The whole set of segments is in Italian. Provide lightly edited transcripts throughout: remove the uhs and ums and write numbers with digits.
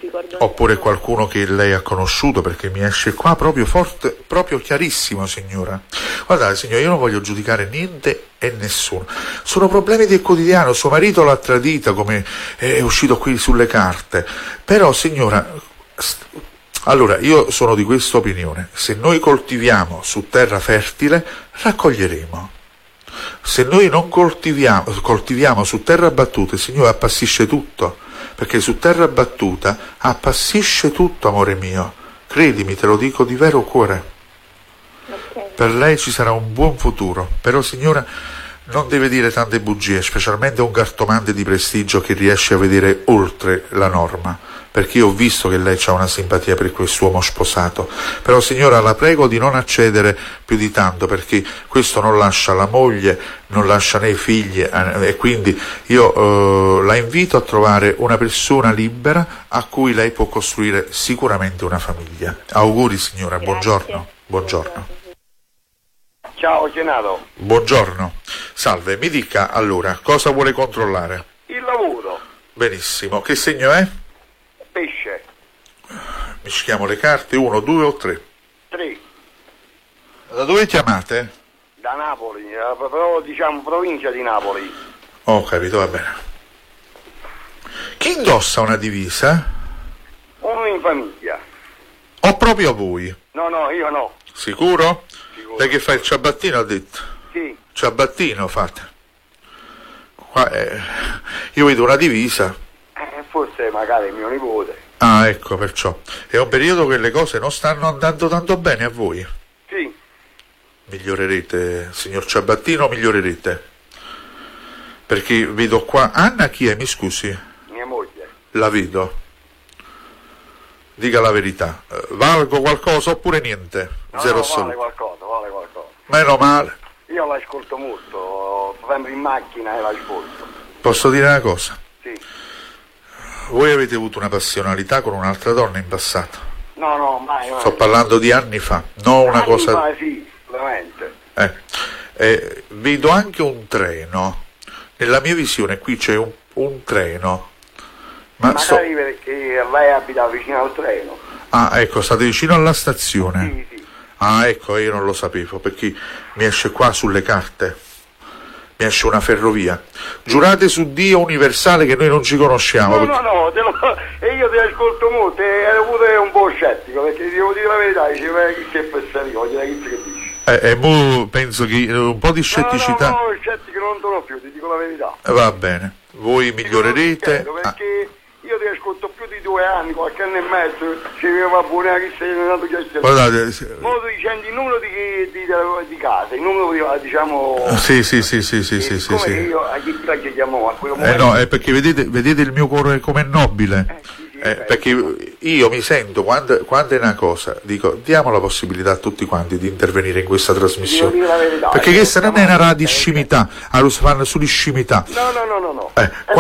ricordo. Oppure qualcuno che lei ha conosciuto, perché mi esce qua proprio forte, proprio chiarissimo, signora. Guardate, signora, io non voglio giudicare niente e nessuno. Sono problemi del quotidiano. Suo marito l'ha tradita, come è uscito qui sulle carte. Però, signora, allora, io sono di questa opinione. Se noi coltiviamo su terra fertile, raccoglieremo. Se noi non coltiviamo su terra battuta, il Signore appassisce tutto, perché su terra battuta appassisce tutto, amore mio. Credimi, te lo dico di vero cuore. Okay. Per lei ci sarà un buon futuro, però signora non deve dire tante bugie, specialmente un cartomante di prestigio che riesce a vedere oltre la norma, perché io ho visto che lei ha una simpatia per quest'uomo sposato. Però signora, la prego di non accedere più di tanto, perché questo non lascia la moglie, non lascia né i figli, e quindi io la invito a trovare una persona libera a cui lei può costruire sicuramente una famiglia. Auguri signora. Grazie. Buongiorno. Ciao Genato. Buongiorno. Salve, mi dica allora, cosa vuole controllare? Il lavoro. Benissimo, che segno è? Pesce. Mischiamo le carte, 1, 2 o 3? 3. Da dove chiamate? Da Napoli, però diciamo provincia di Napoli. Ho capito, va bene. Chi indossa una divisa? Uno in famiglia. O proprio voi? No, io no. Sicuro? Sicuro. Lei che fa il ciabattino ha detto? Sì. Ciabattino fate? Qua io vedo una divisa. Forse magari mio nipote. Ah, ecco, perciò. È un periodo che le cose non stanno andando tanto bene a voi. Sì. Migliorerete, signor Ciabattino, migliorerete. Perché vedo qua... Anna chi è, mi scusi? Mia moglie. La vedo. Dica la verità. Valgo qualcosa oppure niente? Zero vale assoluto. qualcosa. Meno male. Io l'ascolto molto, sempre in macchina e l'ascolto. Posso dire una cosa? Sì. Voi avete avuto una passionalità con un'altra donna in passato? No, mai. Sto parlando di anni fa, non una cosa... Ma sì, veramente. Vedo anche un treno. Nella mia visione qui c'è un treno. Magari perché lei abita vicino al treno. Ah, ecco, state vicino alla stazione. Sì. Ah, ecco, io non lo sapevo, perché mi esce qua sulle carte. Mi esce una ferrovia. Giurate su Dio universale che noi non ci conosciamo. No, e io ti ascolto molto, e ero pure un po' scettico, perché devo dire la verità, diceva che pensavi, voglio dire che dici. Mo penso che un po' di scetticità... No, scettico non sono più, ti dico la verità. Va bene, voi migliorerete... Perché io ti ascolto più di 2 anni, qualche anno e mezzo, ci va buona che sei nato già. Guardate... Ma tu dicendi il numero di casa, il numero diciamo... Sì. Come io a chi chiamo a quello No, è perché vedete il mio cuore com'è nobile. Perché io mi sento, quando è una cosa, dico, diamo la possibilità a tutti quanti di intervenire in questa trasmissione. Perché questa non è una radiscimità, lo fanno sull'iscimità. No.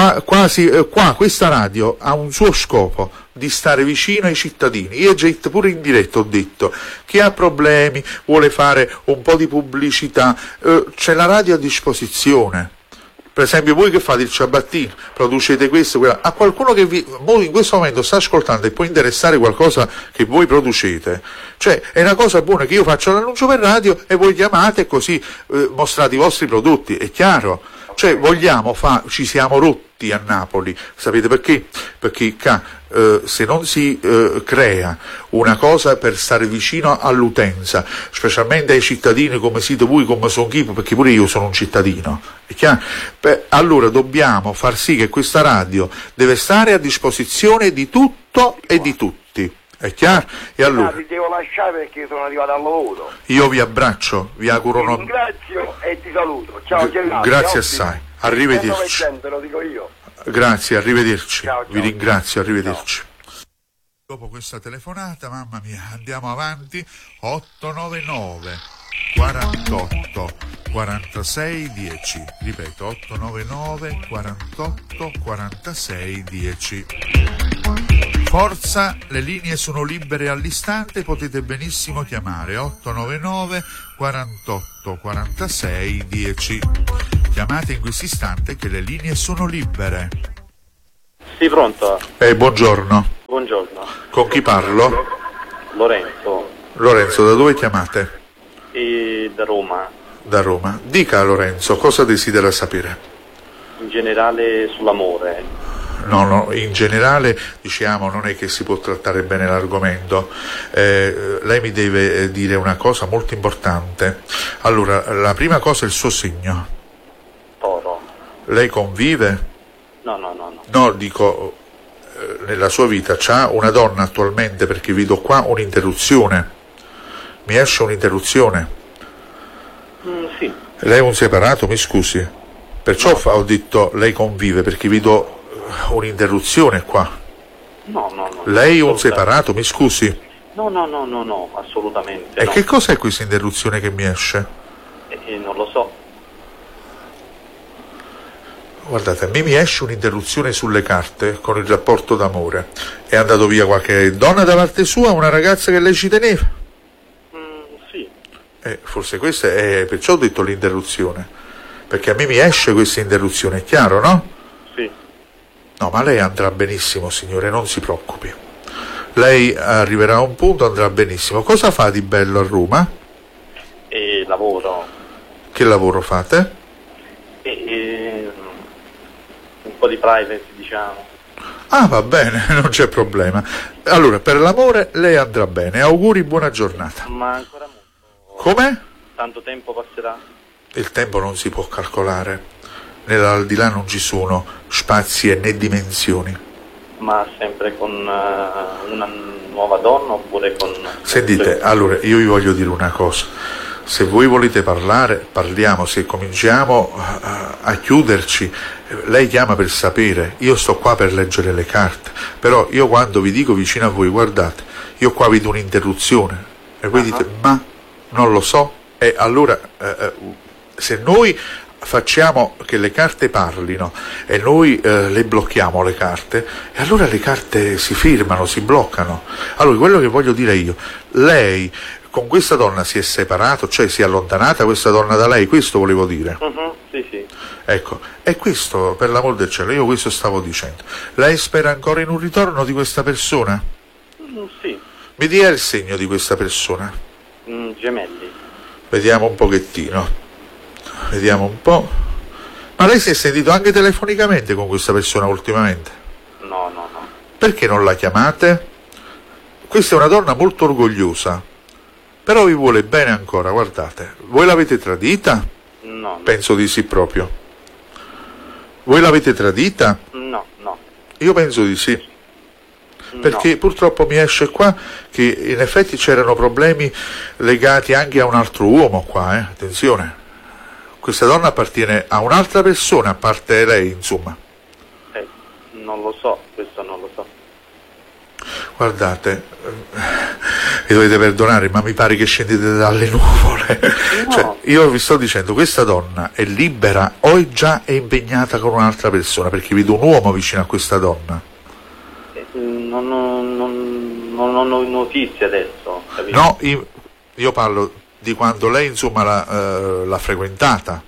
Qua questa radio ha un suo scopo, di stare vicino ai cittadini. Io pure in diretta ho detto, chi ha problemi, vuole fare un po' di pubblicità, c'è la radio a disposizione. Per esempio voi che fate il ciabattino, producete questo, quello. A qualcuno che in questo momento sta ascoltando e può interessare qualcosa che voi producete, cioè è una cosa buona che io faccio l'annuncio per radio e voi chiamate e così mostrate i vostri prodotti, è chiaro? Cioè ci siamo rotti a Napoli, sapete perché? Perché se non si crea una cosa per stare vicino all'utenza, specialmente ai cittadini come siete voi, come sono io, perché pure io sono un cittadino, è chiaro? Allora dobbiamo far sì che questa radio deve stare a disposizione di tutto e di tutti. È chiaro? E allora ti devo lasciare perché sono arrivato al lavoro. Io vi abbraccio, vi auguro Ti ringrazio e ti saluto. Ciao Gerardo. Grazie assai, arrivederci. Lo dico io. Grazie, arrivederci. Ciao. Vi ringrazio, arrivederci. Dopo questa telefonata, mamma mia, andiamo avanti. 899 48 46 10. Ripeto, 899 48 46 10. Forza, le linee sono libere all'istante, potete benissimo chiamare 899 48 46 10. Chiamate in questo istante che le linee sono libere. Sì, pronto? Buongiorno. buongiorno. Con chi parlo? Lorenzo, Lorenzo, da dove chiamate? e da Roma. Da Roma. Dica Lorenzo, cosa desidera sapere? In generale sull'amore. No, in generale diciamo non è che si può trattare bene l'argomento. Lei mi deve dire una cosa molto importante. Allora, la prima cosa è il suo segno. Toro. Lei convive? No. No, dico, nella sua vita c'ha una donna attualmente, perché vedo qua un'interruzione. Mi esce un'interruzione. Sì. Lei è un separato, mi scusi? Perciò ho detto lei convive, perché vedo un'interruzione qua. No. Lei è un separato, mi scusi? No, assolutamente E no. che cos'è questa interruzione che mi esce? Non lo so. Guardate, a me mi esce un'interruzione sulle carte con il rapporto d'amore. È andato via qualche donna da parte sua, una ragazza che lei ci teneva? Sì. Forse questa è, perciò ho detto l'interruzione. Perché a me mi esce questa interruzione, è chiaro, no? Sì. No, ma lei andrà benissimo, signore, non si preoccupi. Lei arriverà a un punto, andrà benissimo. Cosa fa di bello a Roma? E lavoro. Che lavoro fate? Un po' di privacy, diciamo. Ah, va bene, non c'è problema. Allora, per l'amore lei andrà bene. Auguri, buona giornata. Ma ancora molto. Come? Tanto tempo passerà? Il tempo non si può calcolare. Nell'aldilà non ci sono spazi né dimensioni. Ma sempre con una nuova donna oppure con... Sentite, allora io vi voglio dire una cosa. Se voi volete parlare, parliamo. Se cominciamo a chiuderci, lei chiama per sapere, io sto qua per leggere le carte. Però io quando vi dico vicino a voi, guardate, io qua vedo un'interruzione e voi dite, ma non lo so. E allora se noi facciamo che le carte parlino e noi le blocchiamo le carte, e allora le carte si fermano, si bloccano. Allora quello che voglio dire io, lei con questa donna si è separato, cioè si è allontanata questa donna da lei, questo volevo dire. Sì. Ecco, e questo, per l'amor del cielo, io questo stavo dicendo. Lei spera ancora in un ritorno di questa persona? Sì. Mi dia il segno di questa persona. Gemelli. Vediamo un pochettino. Vediamo un po'. Ma lei si è sentito anche telefonicamente con questa persona ultimamente? No. Perché non la chiamate? Questa è una donna molto orgogliosa, però vi vuole bene ancora, guardate. Voi l'avete tradita? No. Penso di sì proprio. Voi l'avete tradita? No. Io penso di sì. Perché purtroppo mi esce qua che in effetti c'erano problemi legati anche a un altro uomo qua, attenzione. Questa donna appartiene a un'altra persona a parte lei, insomma. Non lo so, questo non lo so. Guardate, mi dovete perdonare, ma mi pare che scendete dalle nuvole. No. Cioè, io vi sto dicendo, questa donna è libera o è impegnata con un'altra persona, perché vedo un uomo vicino a questa donna. Non ho notizie adesso, capito? No, io parlo di quando lei insomma l'ha frequentata.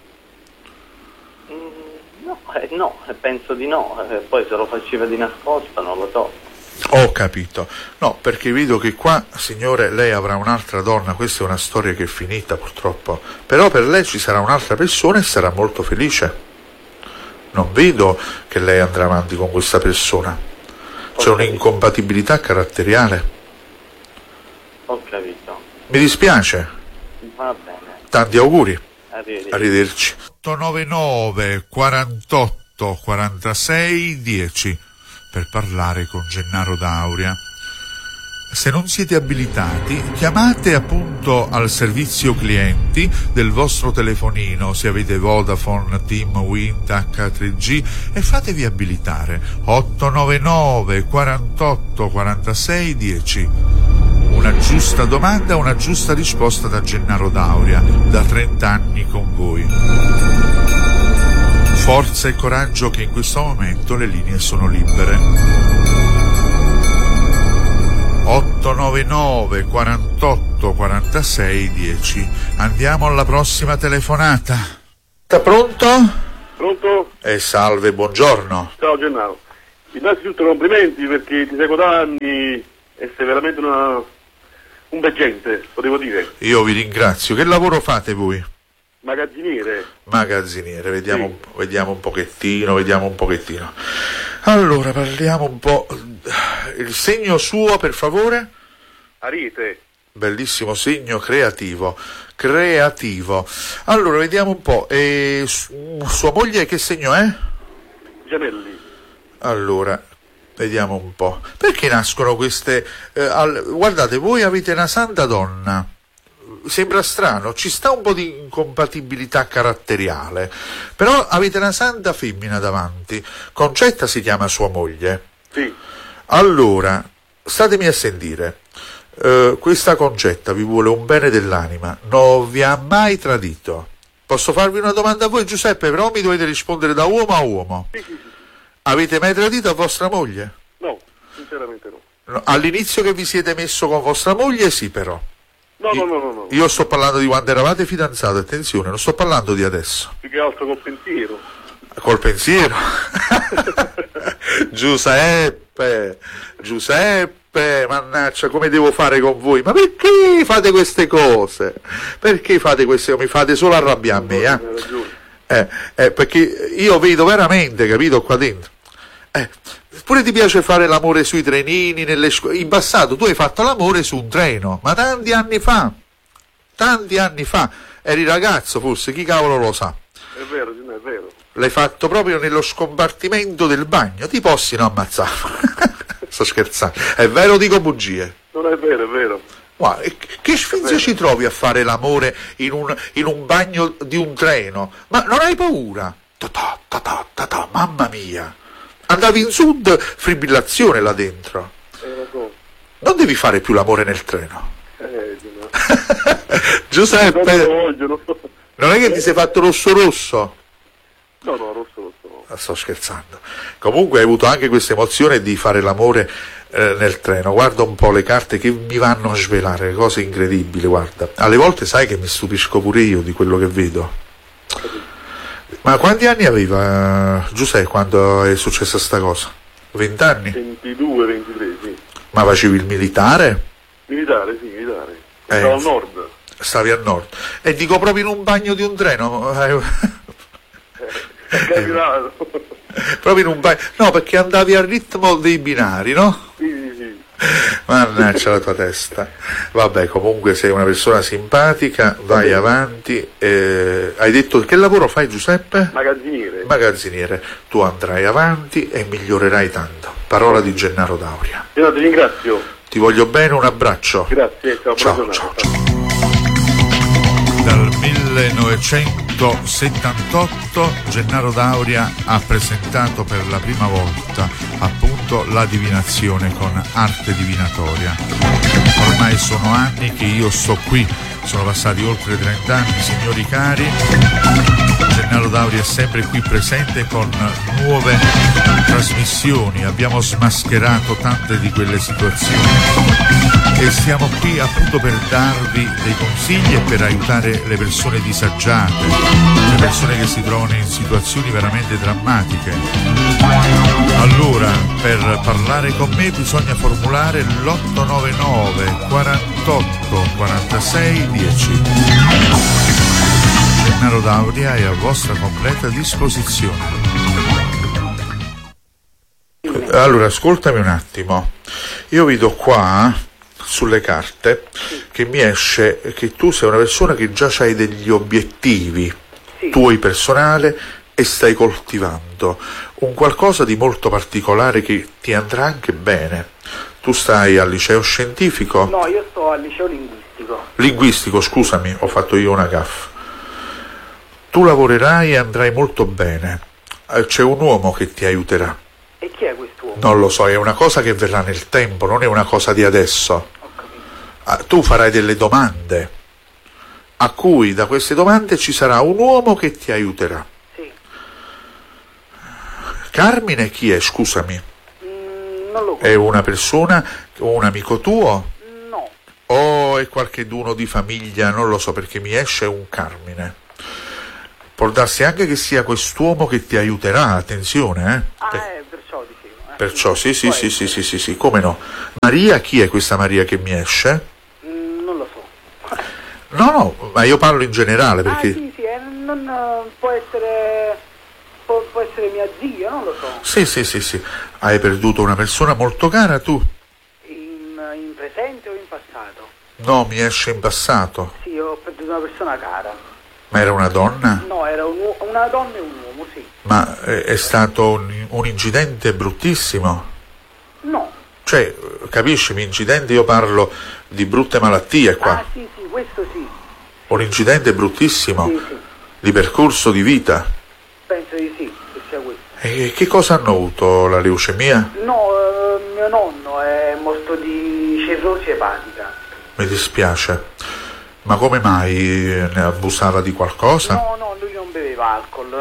No, penso di no. Poi se lo faceva di nascosto non lo so. Ho capito. No, perché vedo che qua, signore, lei avrà un'altra donna. Questa è una storia che è finita purtroppo. Però per lei ci sarà un'altra persona e sarà molto felice. Non vedo che lei andrà avanti con questa persona. C'è un'incompatibilità caratteriale. Ho capito. Mi dispiace. Va bene. Tanti auguri. Arrivederci. 899 48 46 10 per parlare con Gennaro D'Auria. Se non siete abilitati, chiamate appunto al servizio clienti del vostro telefonino, se avete Vodafone, TIM, Wind, H3G, e fatevi abilitare. 899 48 46 10. Una giusta domanda, una giusta risposta da Gennaro D'Auria, da 30 anni con voi. Forza e coraggio, che in questo momento le linee sono libere. 899 48 46 10. Andiamo alla prossima telefonata. Sta pronto? Pronto? Salve, buongiorno. Ciao Gennaro. Innanzitutto complimenti perché ti seguo da anni e sei veramente un bel gente, lo devo dire. Io vi ringrazio. Che lavoro fate voi? Magazziniere. Magazziniere, vediamo, Sì. vediamo un pochettino. Allora, parliamo un po'. Il segno suo, per favore? Ariete. Bellissimo segno creativo. Allora, vediamo un po'. Sua moglie che segno è? Gemelli. Allora, vediamo un po'. Perché nascono queste... guardate, voi avete una santa donna. Sembra strano, ci sta un po' di incompatibilità caratteriale, però avete una santa femmina davanti. Concetta si chiama sua moglie. Sì. Allora, statemi a sentire. Questa Concetta vi vuole un bene dell'anima, non vi ha mai tradito. Posso farvi una domanda a voi, Giuseppe, però mi dovete rispondere da uomo a uomo. Sì. Avete mai tradito a vostra moglie? No, sinceramente no. No, all'inizio che vi siete messo con vostra moglie sì, però. No. Io sto parlando di quando eravate fidanzati, attenzione, non sto parlando di adesso. Più che altro col pensiero. Col pensiero. Giuseppe, mannaggia, come devo fare con voi? Ma perché fate queste cose? Perché fate queste cose? Mi fate solo arrabbiare a me, Hai ragione. perché io vedo veramente, capito, qua dentro. Pure ti piace fare l'amore sui trenini, in passato tu hai fatto l'amore su un treno, ma tanti anni fa, eri ragazzo forse, chi cavolo lo sa. È vero, è vero. L'hai fatto proprio nello scompartimento del bagno, ti possino ammazzare. Sto scherzando, è vero o dico bugie? Non è vero, è vero. Guarda, che sfinze ci trovi a fare l'amore in un bagno di un treno? Ma non hai paura? Mamma mia! Andavi in sud, fibrillazione là dentro. Lo so. Non devi fare più l'amore nel treno. No. Giuseppe, Non lo vogliono. non è che ti sei fatto rosso? No, rosso no. Sto scherzando. Comunque hai avuto anche questa emozione di fare l'amore nel treno. Guarda un po' le carte che mi vanno a svelare, cose incredibili, guarda. Alle volte sai che mi stupisco pure io di quello che vedo. Ma quanti anni aveva Giuseppe quando è successa sta cosa? 20 anni? 22, 23, sì. Ma facevi il militare? Militare. Stavo al nord. Stavi al nord. E dico proprio in un bagno di un treno. È capitato. Proprio in un bagno. No, perché andavi al ritmo dei binari, no? Sì. Mannaggia la tua testa. Vabbè, comunque sei una persona simpatica, vai avanti. Hai detto che lavoro fai, Giuseppe? Magazziniere. Tu andrai avanti e migliorerai tanto. Parola di Gennaro Dauria. Ti ringrazio. Ti voglio bene, un abbraccio. Grazie, ciao. Dal 1978 Gennaro Dauria ha presentato per la prima volta appunto la divinazione con arte divinatoria. Ormai sono anni che io sto qui, sono passati oltre 30 anni, signori cari. Gennaro Dauria è sempre qui presente con nuove trasmissioni, abbiamo smascherato tante di quelle situazioni e siamo qui appunto per darvi dei consigli e per aiutare le persone disagiate, le persone che si trovano in situazioni veramente drammatiche. Allora, per parlare con me bisogna formulare l'899 48 46 10. Gennaro Dauria è a vostra completa disposizione. Allora, ascoltami un attimo. Io vedo qua sulle carte che mi esce che tu sei una persona che già hai degli obiettivi tuoi personali e stai coltivando un qualcosa di molto particolare che ti andrà anche bene. Tu stai al liceo scientifico? No, io sto al liceo linguistico. Linguistico, scusami, ho fatto io una gaffa. Tu lavorerai e andrai molto bene. C'è un uomo che ti aiuterà. E chi è quest'uomo? Non lo so, è una cosa che verrà nel tempo, non è una cosa di adesso. Ho capito. Tu farai delle domande, a cui da queste domande ci sarà un uomo che ti aiuterà. Sì. Carmine chi è, scusami? Non lo conosco. È una persona, un amico tuo? No. O è qualcheduno di famiglia? Non lo so, perché mi esce un Carmine. Può darsi anche che sia quest'uomo che ti aiuterà, attenzione, Ah, perciò dicevo. Perciò sì, come no. Maria, chi è questa Maria che mi esce? Non lo so. No, ma io parlo in generale perché... sì, non può essere... Può essere mia zia, non lo so. Sì. Hai perduto una persona molto cara tu? In presente o in passato? No, mi esce in passato. Sì, ho perduto una persona cara. Ma era una donna? No, era una donna e un uomo, sì. Ma è stato un incidente bruttissimo? No. Cioè, capisci, incidente io parlo di brutte malattie qua. Ah, sì, questo sì. Un incidente bruttissimo? Sì. Di percorso di vita? Penso di sì, che sia questo. E che cosa hanno avuto? La leucemia? No, mio nonno è morto di cirrosi epatica. Mi dispiace. Ma come mai? Ne abusava di qualcosa? No, lui non beveva alcol.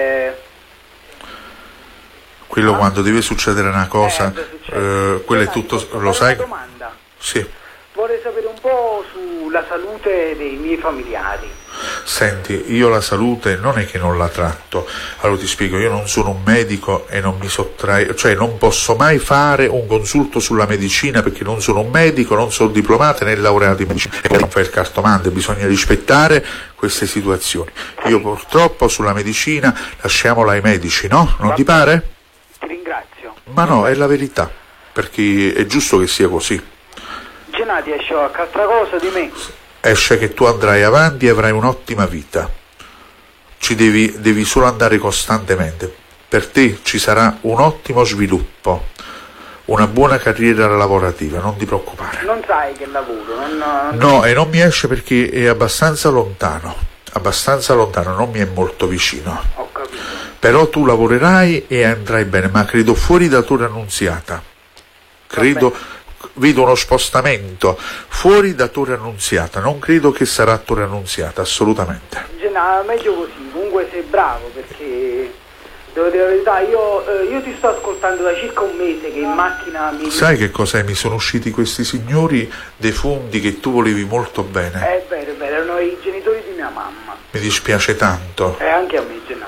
Quello quando deve succedere una cosa, quello è tutto, lo sai? Una domanda. Sì. Vorrei sapere un po' sulla salute dei miei familiari. Senti, io la salute non è che non la tratto, allora ti spiego, io non sono un medico e non mi sottraio, cioè non posso mai fare un consulto sulla medicina perché non sono un medico, non sono diplomato né laureato in medicina, e non fai il cartomante, bisogna rispettare queste situazioni. Io purtroppo sulla medicina lasciamola ai medici, no? Non ti pare? Ti ringrazio. Ma no, è la verità, perché è giusto che sia così. Genati, esce qualche altra cosa di me? Esce che tu andrai avanti e avrai un'ottima vita. Ci devi solo andare costantemente. Per te ci sarà un ottimo sviluppo, una buona carriera lavorativa, non ti preoccupare. Non sai che lavoro? No, e non mi esce perché è abbastanza lontano, non mi è molto vicino. Ho capito. Però tu lavorerai e andrai bene, ma credo fuori da Torre Annunziata. Vedo uno spostamento fuori da Torre Annunziata, non credo che sarà Torre Annunziata, assolutamente. Meglio così, comunque sei bravo, perché devo dire la verità, io ti sto ascoltando da circa un mese che in macchina mi... Sai che cos'è? Mi sono usciti questi signori defunti che tu volevi molto bene. È vero, erano i genitori di mia mamma. Mi dispiace tanto. E anche a me, Genato.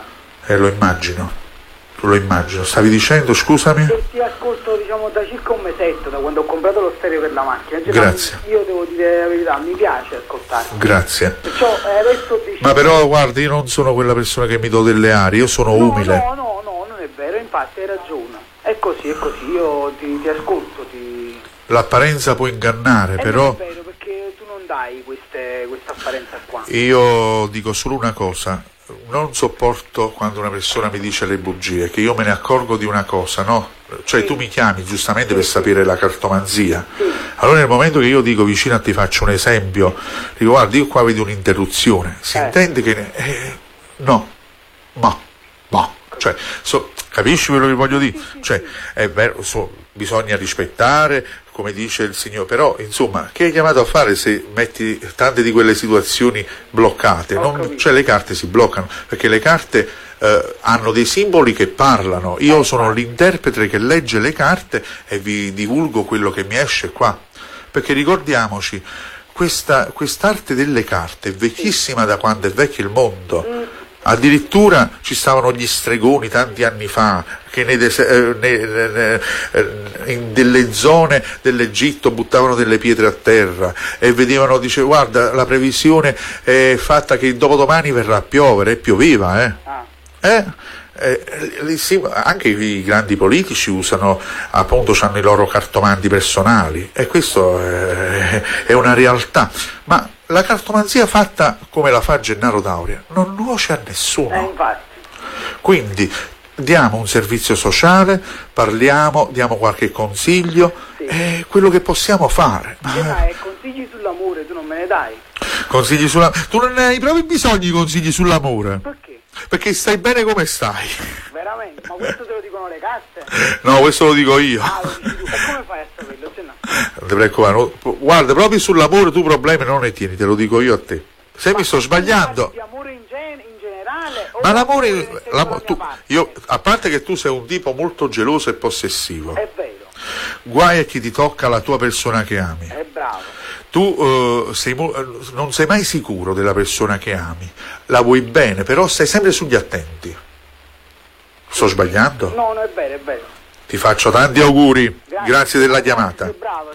Lo immagino. Stavi dicendo, scusami? Che ti ascolto, diciamo, da circa un mesetto, da quando ho comprato lo stereo per la macchina. Grazie. Io devo dire la verità, mi piace ascoltare. Grazie. Perciò adesso Ma però guarda, io non sono quella persona che mi do delle arie, io sono umile. No, non è vero, infatti hai ragione. È così, io ti ascolto, L'apparenza può ingannare, però... Non è vero, perché tu non dai questa apparenza qua. Io dico solo una cosa. Non sopporto quando una persona mi dice le bugie, che io me ne accorgo di una cosa, no? Cioè tu mi chiami giustamente per sapere la cartomanzia. Allora nel momento che io dico vicino a te, faccio un esempio, dico guarda, io qua vedo un'interruzione, si intende che... no, ma, cioè, capisci quello che voglio dire? Cioè, è vero, bisogna rispettare, come dice il signore, però insomma, che hai chiamato a fare se metti tante di quelle situazioni bloccate? Cioè le carte si bloccano, perché le carte hanno dei simboli che parlano, io sono l'interprete che legge le carte e vi divulgo quello che mi esce qua, perché ricordiamoci, quest'arte delle carte è vecchissima da quando è vecchio il mondo. Addirittura ci stavano gli stregoni tanti anni fa che in delle zone dell'Egitto buttavano delle pietre a terra e vedevano, dice guarda, la previsione è fatta che dopodomani verrà a piovere, e pioveva, anche i grandi politici usano, appunto, hanno i loro cartomanti personali, e questo è una realtà. Ma la cartomanzia fatta come la fa Gennaro D'Auria non nuoce a nessuno. Infatti. Quindi diamo un servizio sociale, parliamo, diamo qualche consiglio, è quello che possiamo fare. Consigli sull'amore tu non me ne dai? Consigli tu non ne hai proprio bisogno di consigli sull'amore? Perché? Perché stai bene come stai. Veramente? Ma questo te lo dicono le carte? No, questo lo dico io. Lo dici tu. E come fai a saperlo? Se no? Non ti preoccupare, guarda, proprio sull'amore tu problemi non ne tieni, te lo dico io a te. Se mi sto sbagliando... Di amore in generale? Ma l'amore... io, a parte che tu sei un tipo molto geloso e possessivo. È vero. Guai a chi ti tocca la tua persona che ami. È bravo. Tu non sei mai sicuro della persona che ami, la vuoi bene, però stai sempre sugli attenti. Sto sbagliando? No, è vero, è vero. Ti faccio tanti auguri, grazie della chiamata. Bravo.